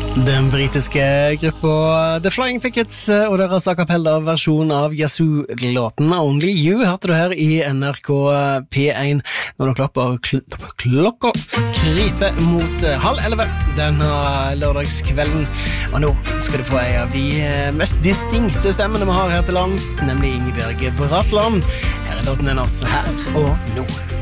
Den britiske gruppa The Flying Pickets og deres a cappella-versjon av Yazoo-låten Only You hørte du her i NRK P1 når klokka kryper mot 10:30 denne lørdagskvelden. Og nå skal du få en av de mest distinkte stemmene vi har her til lands, nemlig Ingebjørg Bratland. Her er låten hennes Her og Nå.